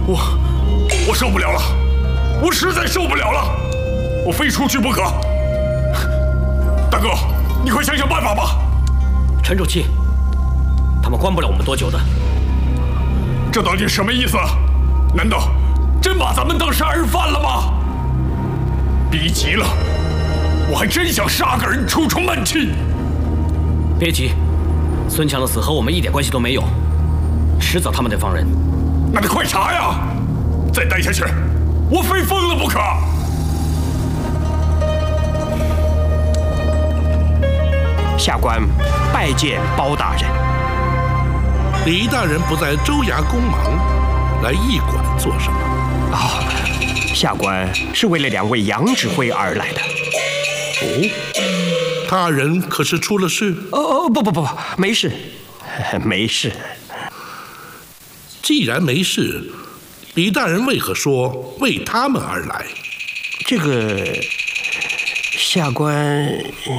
我受不了了，我实在受不了了，我非出去不可。大哥，你快想想办法吧。 沉住气，他们关不了我们多久的。 这到底什么意思？难道真把咱们当杀人犯了吗？逼急了，我还真想杀个人出出闷气。 别急，孙强的死和我们一点关系都没有，迟早他们得放人。 那你快查呀！再待下去，我非疯了不可。 下官拜见包大人。 李大人不在州衙公忙，来驿馆做什么？ 下官是为了2位杨指挥而来的。 他人可是出了事？ 不，没事，没事。 既然没事，李大人为何说为他们而来？ 这个下官，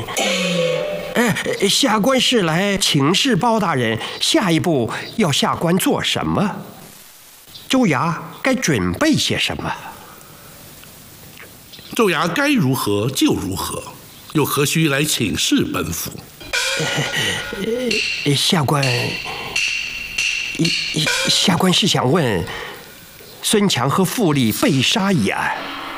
下官是来请示包大人，下一步要下官做什么？州衙该准备些什么？ 州衙该如何就如何，又何须来请示本府？ 下官是想问，孙强和傅立被杀一案。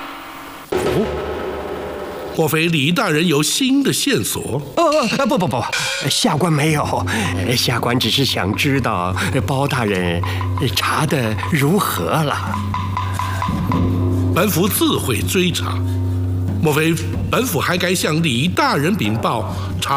莫非李大人有新的线索？ 不，下官没有，下官只是想知道包大人查得如何了。 本府自会追查。莫非本府还该向李大人禀报查